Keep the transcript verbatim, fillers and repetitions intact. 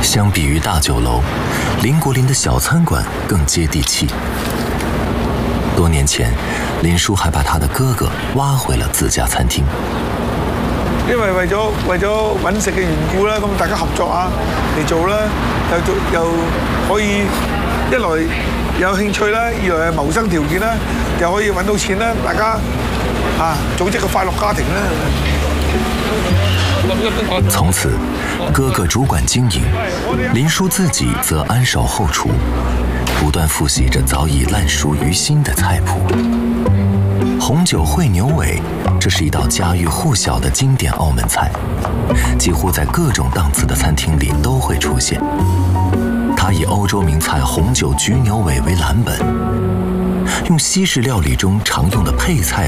相比于大酒楼，林国林的小餐馆更接地气。多年前，林叔还把他的哥哥挖回了自家餐廳。 因為為咗為咗揾食嘅緣故啦，咁大家合作啊嚟做啦，又做又可以一來有興趣啦，二來係謀生條件啦，又可以揾到錢啦，大家啊組織個快樂家庭啦。 從此，哥哥主管經營，林叔自己則安守後廚，不斷複習着早已爛熟於心的菜譜。紅酒燴牛尾，這是一道家喻戶曉的經典澳門菜，幾乎在各種檔次的餐廳裡都會出現。它以歐洲名菜紅酒焗牛尾為藍本，用西式料理中常用的配菜